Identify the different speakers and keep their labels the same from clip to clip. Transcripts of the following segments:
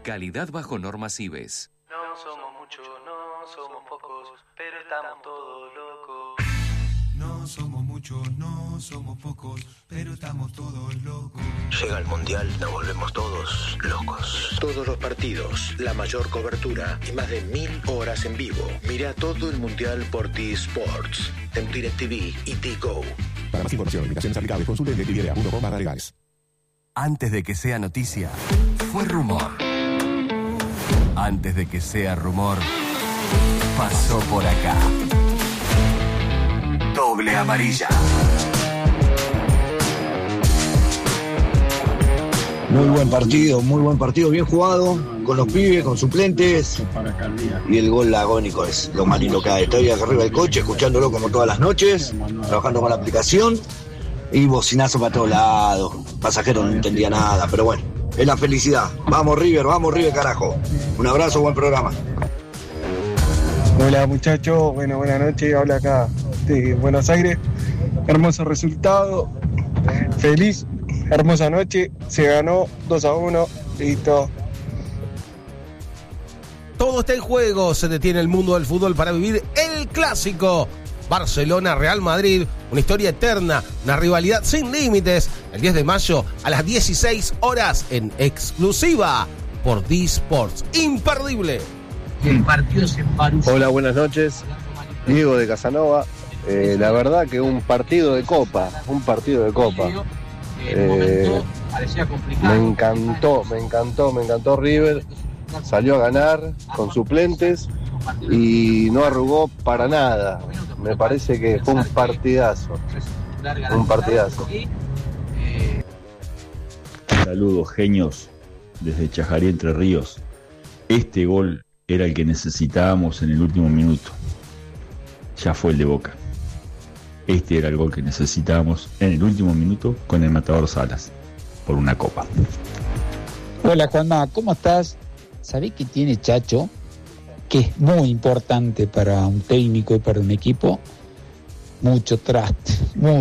Speaker 1: Calidad bajo normas IBES.
Speaker 2: No somos muchos, no somos pocos, pero estamos todos locos.
Speaker 3: No somos muchos, no somos pocos, pero estamos todos locos.
Speaker 4: Llega el Mundial, nos volvemos todos locos. Todos los partidos, la mayor cobertura y más de 1000 horas en vivo. Mira todo el Mundial por T-Sports, en DirecTV y T-Go.
Speaker 5: Para más información, limitaciones aplicables, consulte DirecTV.com/legales.
Speaker 6: Antes de que sea noticia, fue rumor. Antes de que sea rumor, pasó por acá. Doble amarilla.
Speaker 7: Muy buen partido, bien jugado, con los pibes, con suplentes. Y el gol agónico es lo más lindo que hay. Estoy acá arriba del coche, escuchándolo como todas las noches, trabajando con la aplicación y bocinazo para todos lados. Pasajero no entendía nada, pero bueno, es la felicidad. Vamos River, carajo. Un abrazo, buen programa.
Speaker 8: Hola muchachos, buenas noches, habla acá de Buenos Aires. Hermoso resultado, feliz, hermosa noche, se ganó 2-1, listo.
Speaker 9: Todo está en juego, se detiene el mundo del fútbol para vivir el clásico. Barcelona-Real Madrid, una historia eterna, una rivalidad sin límites. El 10 de mayo a las 16 horas en exclusiva por D-Sports. Imperdible.
Speaker 10: El partido se emparujó.
Speaker 11: Hola, buenas noches. Diego de Casanova. La verdad que un partido de copa. Me encantó River. Salió a ganar con suplentes y no arrugó para nada. Me parece que fue un partidazo.
Speaker 12: Saludos, genios, desde Chajarí, Entre Ríos. Este gol era el que necesitábamos en el último minuto. Ya fue el de Boca. Este era el gol que necesitábamos en el último minuto con el matador Salas, por una copa.
Speaker 13: Hola Juanma, ¿cómo estás? ¿Sabés qué tiene Chacho? Que es muy importante para un técnico y para un equipo. Mucho traste.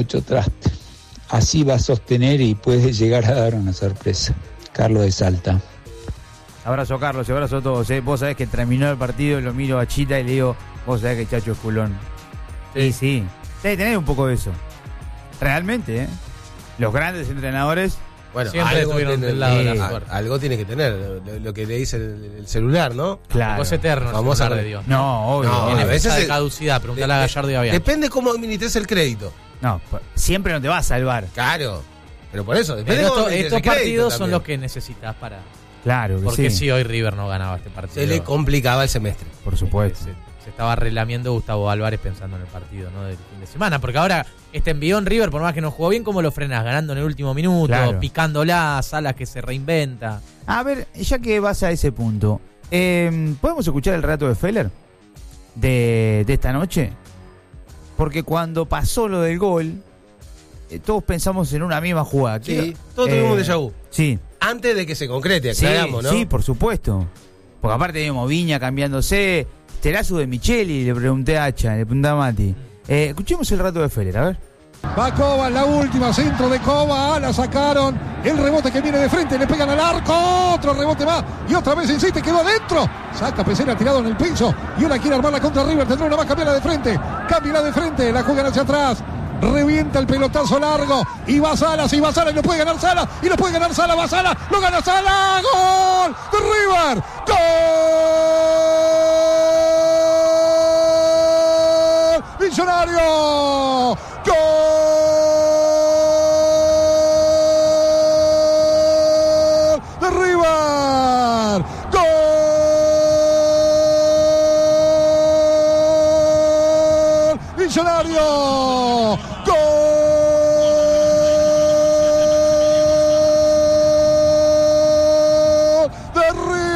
Speaker 13: Así va a sostener y puede llegar a dar una sorpresa. Carlos de Salta.
Speaker 14: Abrazo Carlos, abrazo a todos. Vos sabés que terminó el partido, lo miro a Chita y le digo, vos sabés que Chacho es culón. Sí. Debe tener un poco de eso. Realmente, los grandes entrenadores...
Speaker 9: Bueno,
Speaker 14: siempre estuvieron del lado de la suerte.
Speaker 9: Algo tiene que tener, lo que le dice el celular, ¿no?
Speaker 14: Claro.
Speaker 15: Es eterno,
Speaker 9: vamos a
Speaker 15: de Dios.
Speaker 14: No, obvio.
Speaker 15: Tiene
Speaker 9: a veces
Speaker 15: de caducidad, preguntale a Gallardo y a Bianchi.
Speaker 9: Depende cómo administres el crédito.
Speaker 14: No, siempre no te va a salvar.
Speaker 9: Claro, pero por eso, depende
Speaker 15: Pero
Speaker 9: cómo administres
Speaker 15: estos
Speaker 9: el crédito
Speaker 15: partidos son
Speaker 9: también.
Speaker 15: los que necesitas para...
Speaker 14: Claro,
Speaker 15: porque si hoy River no ganaba este partido...
Speaker 9: Se le complicaba el semestre.
Speaker 14: Por supuesto.
Speaker 15: Se estaba relamiendo Gustavo Álvarez pensando en el partido, ¿no? Del fin de semana, porque ahora este envión River, por más que no jugó bien, ¿cómo lo frenás? Ganando en el último minuto,
Speaker 14: claro.
Speaker 15: Picándola, Salas que se reinventa.
Speaker 14: A ver, ya que vas a ese punto, ¿podemos escuchar el relato de Feller de esta noche? Porque cuando pasó lo del gol, todos pensamos en una misma jugada.
Speaker 9: Sí, todos tuvimos un déjà vu.
Speaker 14: Sí.
Speaker 9: Antes de que se concrete, aclaramos, ¿no?
Speaker 14: Sí, por supuesto. Porque aparte teníamos Viña cambiándose, Terazo de Micheli, le pregunté a Hacha, le pregunté a Mati. Escuchemos el relato de Feller, a ver.
Speaker 16: Va Kovac, la última, centro de Kovac, la sacaron, el rebote que viene de frente, le pegan al arco, otro rebote más, y otra vez insiste, quedó adentro, saca Pesera tirado en el piso, y ahora quiere armarla contra River, tendrá una más, cambiarla de frente, la juegan hacia atrás, revienta el pelotazo largo, y va Salas, y lo puede ganar Salas, va Salas, lo gana Salas, gol de River, gol Millonario, gol de River, gol Millonario, gol de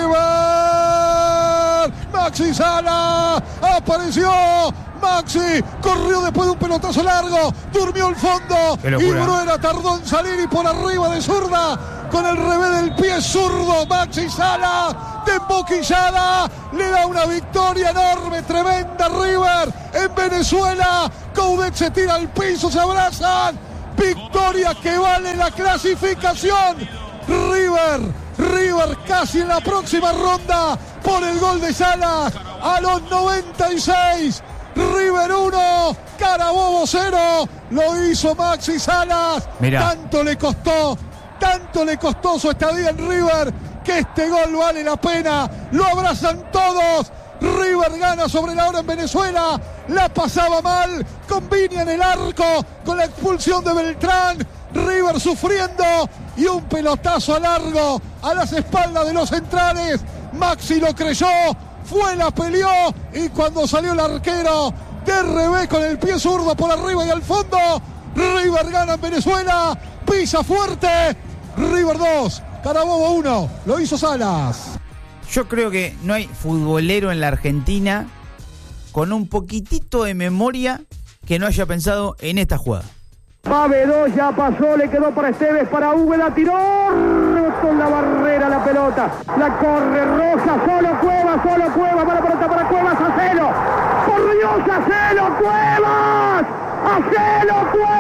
Speaker 16: River, Maxi Salas apareció. Maxi corrió después de un pelotazo largo, durmió el fondo y Bruera tardó en salir y por arriba de zurda, con el revés del pie zurdo, Maxi Sala de emboquillada, le da una victoria enorme, tremenda River en Venezuela. Coudet se tira al piso, se abrazan, victoria que vale la clasificación. River casi casi en la próxima ronda por el gol de Salas a los 96. River 1, Carabobo 0. Lo hizo Maxi Salas.
Speaker 14: Mirá.
Speaker 16: Tanto le costó su estadía en River, que este gol vale la pena. Lo abrazan todos. River gana sobre la hora en Venezuela. La pasaba mal con Viña en el arco, con la expulsión de Beltrán. River sufriendo y un pelotazo a largo a las espaldas de los centrales. Maxi lo creyó, la peleó y cuando salió el arquero de revés con el pie zurdo por arriba y al fondo, River gana en Venezuela, pisa fuerte. River 2, Carabobo 1, lo hizo Salas.
Speaker 14: Yo creo que no hay futbolero en la Argentina con un poquitito de memoria que no haya pensado en esta jugada.
Speaker 17: Pavedó ya pasó, le quedó para Esteves, para Hugo, la tiró con la barrera la pelota, la corre Rosa, solo Cuevas, va la pelota para Cuevas, hacelo, por Dios, hacelo Cuevas,